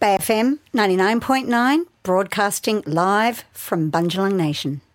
Bay FM 99.9, broadcasting live from Bundjalung Nation.